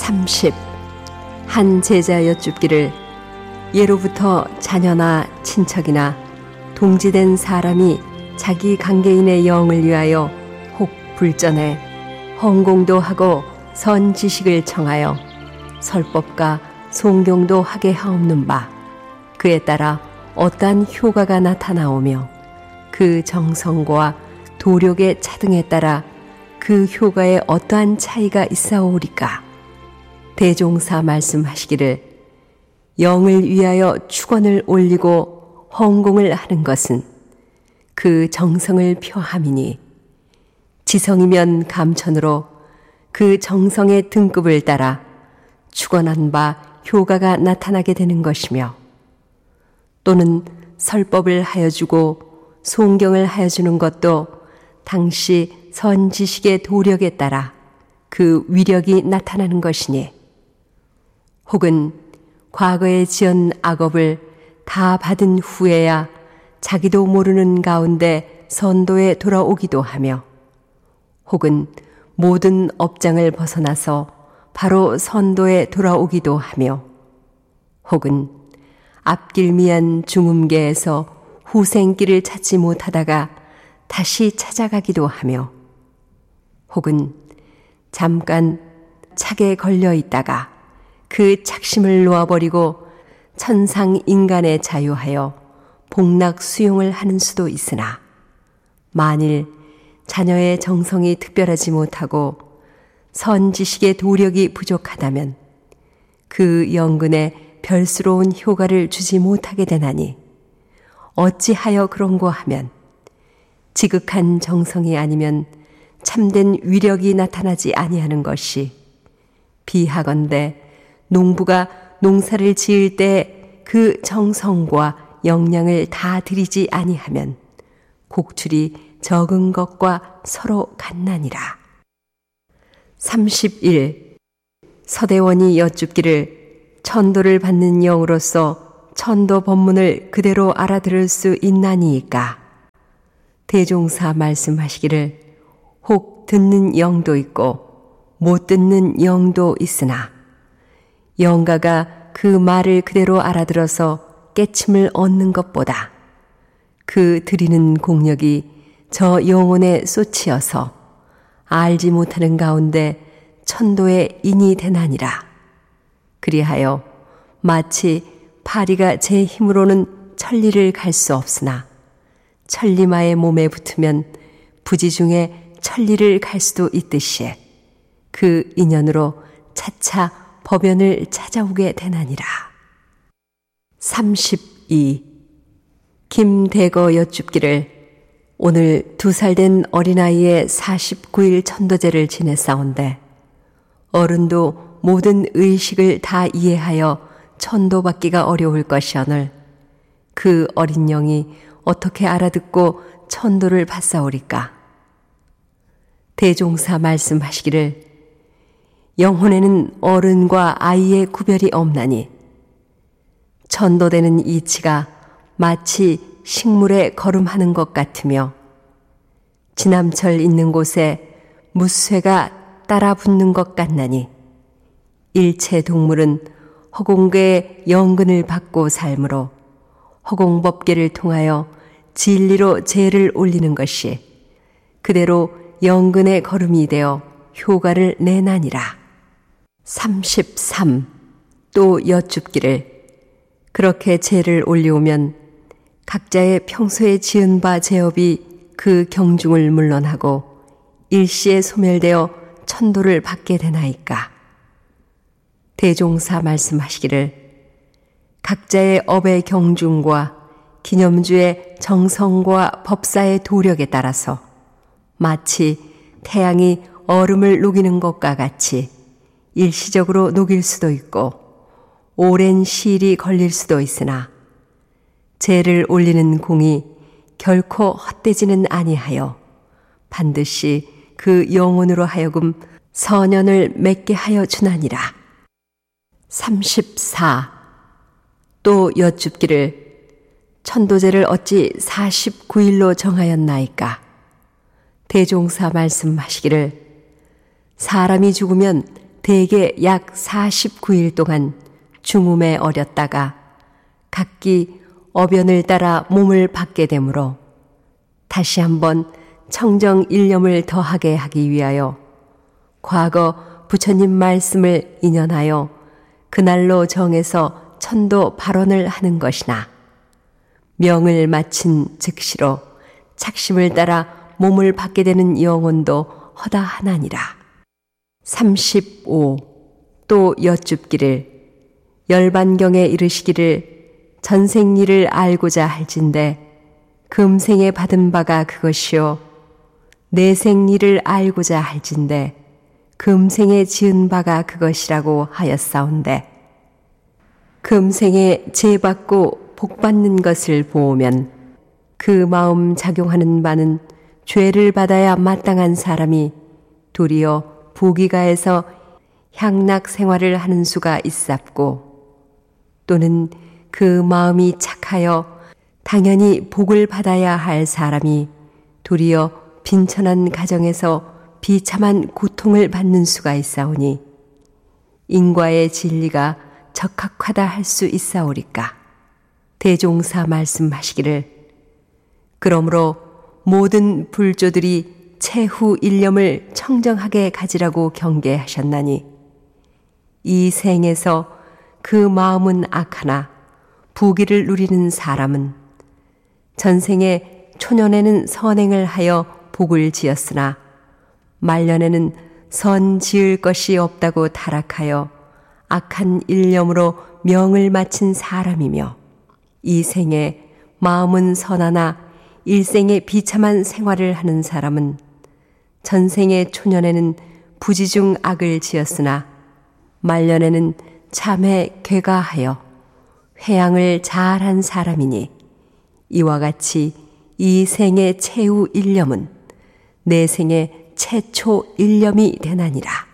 30. 한 제자 여쭙기를 예로부터 자녀나 친척이나 동지된 사람이 자기 관계인의 영을 위하여 혹 불전에 헌공도 하고 선 지식을 청하여 설법과 송경도 하게 하옵는 바 그에 따라 어떠한 효과가 나타나오며 그 정성과 도력의 차등에 따라 그 효과에 어떠한 차이가 있사오리까. 대종사 말씀하시기를 영을 위하여 축원을 올리고 헌공을 하는 것은 그 정성을 표함이니 지성이면 감천으로 그 정성의 등급을 따라 축원한 바 효과가 나타나게 되는 것이며 또는 설법을 하여주고 송경을 하여주는 것도 당시 선지식의 도력에 따라 그 위력이 나타나는 것이니 혹은 과거에 지은 악업을 다 받은 후에야 자기도 모르는 가운데 선도에 돌아오기도 하며 혹은 모든 업장을 벗어나서 바로 선도에 돌아오기도 하며 혹은 앞길미한 중음계에서 후생길을 찾지 못하다가 다시 찾아가기도 하며 혹은 잠깐 착에 걸려 있다가 그 착심을 놓아버리고 천상 인간에 자유하여 복락 수용을 하는 수도 있으나 만일 자녀의 정성이 특별하지 못하고 선지식의 도력이 부족하다면 그 영근에 별스러운 효과를 주지 못하게 되나니 어찌하여 그런고 하면 지극한 정성이 아니면 참된 위력이 나타나지 아니하는 것이 비하건대 농부가 농사를 지을 때 그 정성과 역량을 다 들이지 아니하면 곡출이 적은 것과 서로 같나니라. 31. 서대원이 여쭙기를 천도를 받는 영으로서 천도 법문을 그대로 알아들을 수 있나니이까. 대종사 말씀하시기를 혹 듣는 영도 있고 못 듣는 영도 있으나 영가가 그 말을 그대로 알아들어서 깨침을 얻는 것보다 그 드리는 공력이 저 영혼에 쏟치어서 알지 못하는 가운데 천도의 인이 되나니라. 그리하여 마치 파리가 제 힘으로는 천리를 갈 수 없으나 천리마의 몸에 붙으면 부지 중에 천리를 갈 수도 있듯이 그 인연으로 차차 법연을 찾아오게 되나니라. 32. 김대거 여쭙기를 오늘 2살 된 어린아이의 49일 천도제를 지냈사온데 어른도 모든 의식을 다 이해하여 천도받기가 어려울 것이오늘 그 어린 영이 어떻게 알아듣고 천도를 받사오리까. 대종사 말씀하시기를 영혼에는 어른과 아이의 구별이 없나니 천도되는 이치가 마치 식물에 걸음하는 것 같으며 지남철 있는 곳에 무쇠가 따라 붙는 것 같나니 일체 동물은 허공계의 영근을 받고 살므로 허공법계를 통하여 진리로 죄를 올리는 것이 그대로 영근의 걸음이 되어 효과를 내나니라. 33. 또 여쭙기를 그렇게 죄를 올리오면 각자의 평소에 지은 바 죄업이 그 경중을 물론하고 일시에 소멸되어 천도를 받게 되나이까. 대종사 말씀하시기를 각자의 업의 경중과 기념주의 정성과 법사의 도력에 따라서 마치 태양이 얼음을 녹이는 것과 같이 일시적으로 녹일 수도 있고 오랜 시일이 걸릴 수도 있으나 죄를 올리는 공이 결코 헛되지는 아니하여 반드시 그 영혼으로 하여금 선연을 맺게 하여 주나니라. 34. 또 여쭙기를 천도제를 어찌 49일로 정하였나이까. 대종사 말씀하시기를 사람이 죽으면 대개 약 49일 동안 중음에 어렸다가 각기 어변을 따라 몸을 받게 되므로 다시 한번 청정 일념을 더하게 하기 위하여 과거 부처님 말씀을 인연하여 그날로 정해서 천도 발언을 하는 것이나 명을 마친 즉시로 착심을 따라 몸을 받게 되는 영혼도 허다하나니라. 35. 또 여쭙기를 열반경에 이르시기를 전생일을 알고자 할진대 금생에 받은 바가 그것이요 내생일을 알고자 할진대 금생에 지은 바가 그것이라고 하였사온데 금생에 죄받고 복받는 것을 보면 그 마음 작용하는 바는 죄를 받아야 마땅한 사람이 도리어 부귀가에서 향락 생활을 하는 수가 있sap고 또는 그 마음이 착하여 당연히 복을 받아야 할 사람이 도리어 빈천한 가정에서 비참한 고통을 받는 수가 있사오니 인과의 진리가 적합하다 할 수 있사오리까. 대종사 말씀하시기를 그러므로 모든 불조들이 채후 일념을 청정하게 가지라고 경계하셨나니 이 생에서 그 마음은 악하나 부귀를 누리는 사람은 전생에 초년에는 선행을 하여 복을 지었으나 말년에는 선 지을 것이 없다고 타락하여 악한 일념으로 명을 마친 사람이며 이 생에 마음은 선하나 일생에 비참한 생활을 하는 사람은 전생의 초년에는 부지 중 악을 지었으나 말년에는 참에 괴가하여 회양을 잘한 사람이니 이와 같이 이 생의 최후 일념은 내 생의 최초 일념이 되나니라.